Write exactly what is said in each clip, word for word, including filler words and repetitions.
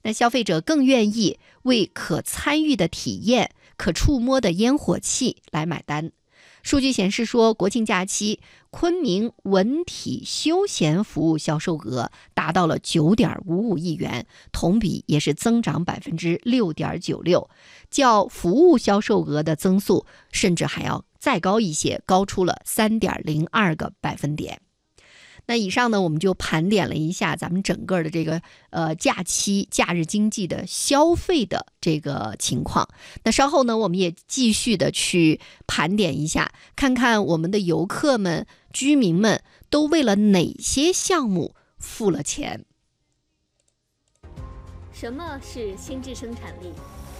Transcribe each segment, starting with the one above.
那消费者更愿意为可参与的体验、可触摸的烟火气来买单。数据显示说，国庆假期昆明文体休闲服务销售额达到了 九点五五亿元，同比也是增长 百分之六点九六， 较服务销售额的增速甚至还要再高一些，高出了 三点零二个百分点。那以上呢，我们就盘点了一下咱们整个的这个呃假期假日经济的消费的这个情况。那稍后呢，我们也继续的去盘点一下，看看我们的游客们、居民们都为了哪些项目付了钱。 什么是心智生产力？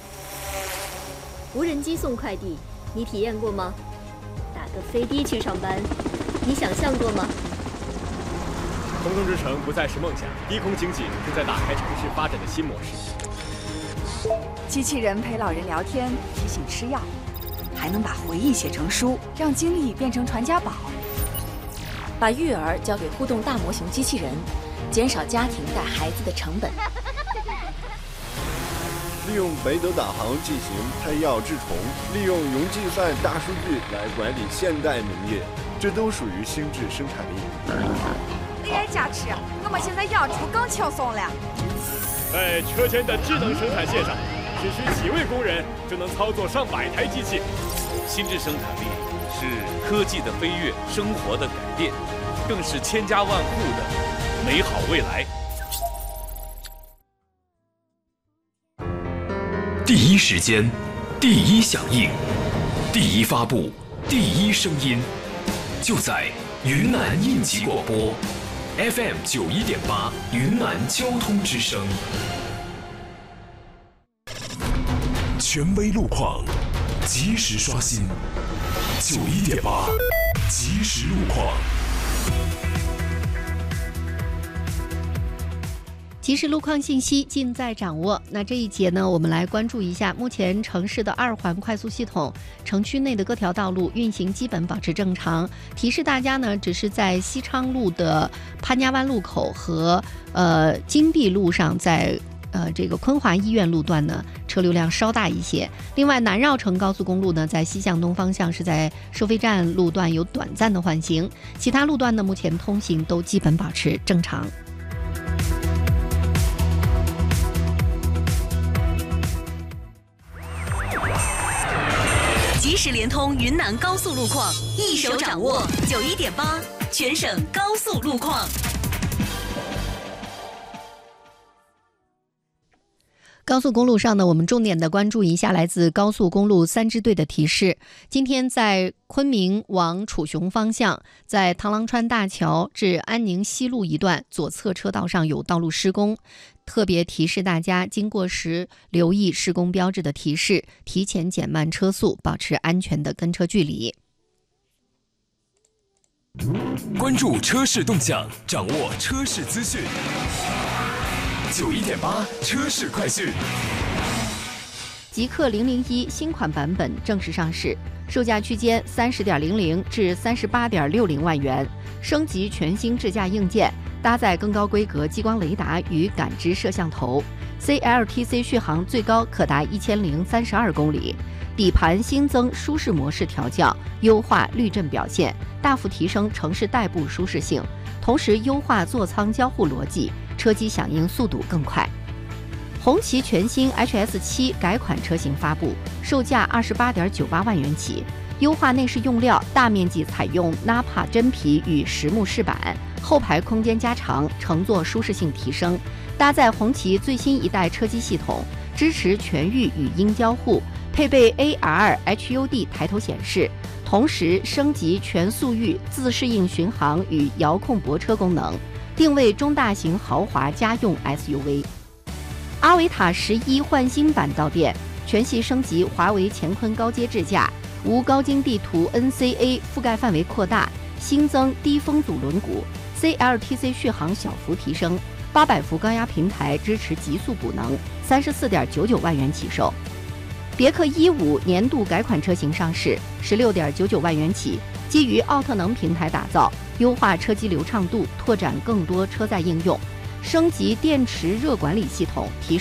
无人机送快递，你体验过吗？打个飞的去上班，你想象过吗？ 空中之城不再是梦想，低空经济正在打开城市发展的新模式。 机器人陪老人聊天，提醒吃药，还能把回忆写成书，让经历变成传家宝。 把育儿交给互动大模型机器人，减少家庭带孩子的成本。 利用北斗导航进行配药治虫，利用云计算大数据来管理现代农业，这都属于心智生产力。 A I 加持，我们现在养猪更轻松了。 在车间的智能生产线上，只需几位工人就能操作上百台机器。 心智生产力是科技的飞跃，生活的改变，更是千家万户的美好未来。 第一时间，第一响应，第一发布，第一声音，就在云南应急广播 F M 九一点八云南交通之声，权威路况，及时刷新，九一点八即时路况。 即时路况信息尽在掌握。那这一节呢，我们来关注一下目前城市的二环快速系统，城区内的各条道路运行基本保持正常。提示大家呢，只是在西昌路的潘家湾路口和呃金碧路上，在呃这个昆华医院路段呢，车流量稍大一些。另外，南绕城高速公路呢，在西向东方向是在收费站路段有短暂的缓行，其他路段呢，目前通行都基本保持正常。 即时联通云南高速路况，一手掌握九一点八全省高速路况。 高速公路上呢，我们重点的关注一下来自高速公路三支队的提示。今天在昆明往楚雄方向，在螳螂川大桥至安宁西路一段左侧车道上有道路施工，特别提示大家经过时留意施工标志的提示，提前减慢车速，保持安全的跟车距离。 关注车市动向，掌握车市资讯。九一点八车市快讯。 极氪零零一新款版本正式上市，售价区间三十点零零至三十八点六零万元，升级全新智驾硬件，搭载更高规格激光雷达与感知摄像头 ，C L T C 续航最高可达一千零三十二公里。底盘新增舒适模式调教，优化滤震表现，大幅提升城市代步舒适性，同时优化座舱交互逻辑，车机响应速度更快。红旗全新 H S 七 改款车型发布，售价二十八点九八万元起，优化内饰用料，大面积采用 Nappa 真皮与实木饰板，后排空间加长，乘坐舒适性提升，搭载红旗最新一代车机系统，支持全域语音交互，配备 A R H U D 抬头显示，同时升级全速域自适应巡航与遥控泊车功能，定位中大型豪华家用 S U V。阿维塔十一焕新版到店，全系升级华为乾坤高阶智驾，无高精地图 N C A 覆盖范围扩大，新增低风阻轮毂 ，C L T C 续航小幅提升，八百伏高压平台支持极速补能，三十四点九九万元起售。别克一五年度改款车型上市，十六点九九万元起，基于奥特能平台打造，优化车机流畅度，拓展更多车载应用，升级电池热管理系统，提